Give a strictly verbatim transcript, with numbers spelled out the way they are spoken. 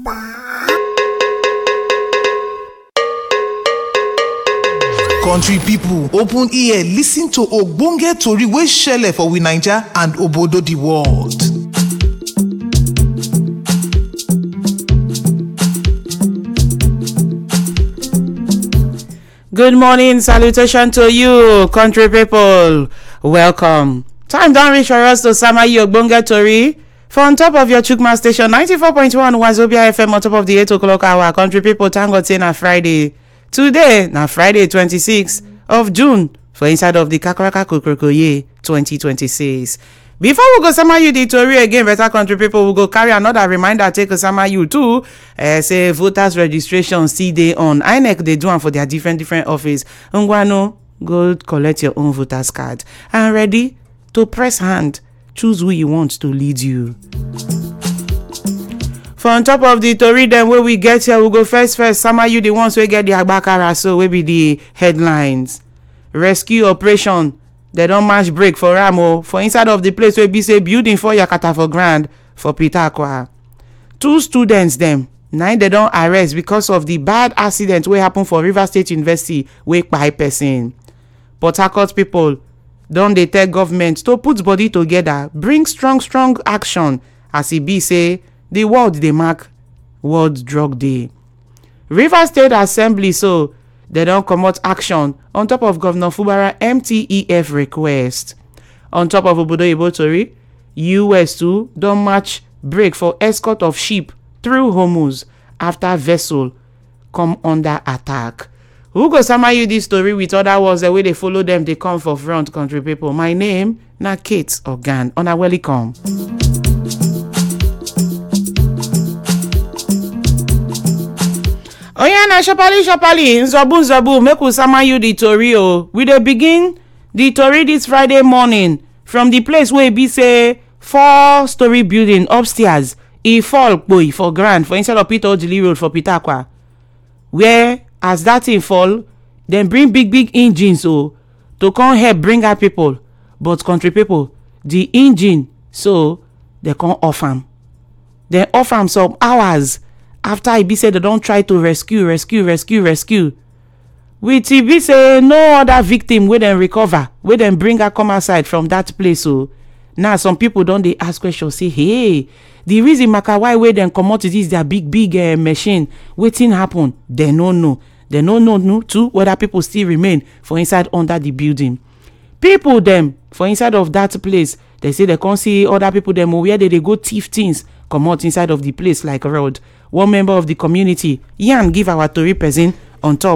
Country people, open ear, listen to ogbonge tori wey shele for we Naija and obodo the world. Good morning, salutation to you, country people. Welcome. Time don reach for us to sama you ogbonge tori for on top of your Chukma station ninety-four point one Wazobia F M on top of the eight o'clock hour. Country people, thank God say na Friday. Today na Friday twenty-sixth of June for inside of the Kakaraka Kokrokoye twenty twenty-six. Before we go sama you the tori again, better country people, we go carry another reminder take sama you too. Uh, say voters registration still dey on. I N E C dey do am for their different different office. Ngwano, go collect your own voters card and ready to press hand. Choose who you want to lead you. For on top of the tori dem wey we get here, we go first first sama you the ones wey get the agbakara, so wey be the headlines. Rescue operation, they don match break for am o for inside of the place wey be say building for Yakata for ground for Peter Akwa. Two students dem na im they don arrest because of the bad accident wey happen for Rivers State University wey kpai person. Port Harcourt people don dey tell government to put body together, bring strong strong action as e be say the world dey mark World Drug Day. Rivers State Assembly so they don comot action on top of Governor Fubara M T E F request. On top of obodo oyibo tori, U S too don match break for escort of ship through Hormuz after vessel come under attack. Who go sama you this story with other words the way they follow them, they come for front, country people. My name na Kate Ogan. Una welcome. Oya na shopali shopali nzobu nzobu make we sama you the tori o. We dey begin the tori this Friday morning from the place where be say four story building upstairs e fall boy for ground for inside of Peter Ojili Road for Peter Akwa, where as that thing fall dem bring big big engines o to come help bring out people, but country people, the engine so they come off am. Dem off am some hours after e be say they don try to rescue rescue rescue rescue with e be say no other victim wey dem recover, wey dem bring her come outside from that place o. Now some people don dey ask question say, hey, the reason maka why wey dem comot this their big big uh, machine, wetin happen? Dem no know. Dem no know no too whether people still remain for inside under the building. People dem for inside of that place, they say they can't see other people dem where they dey go thief things comot inside of the place like road. One member of the community yarn give our tori person on top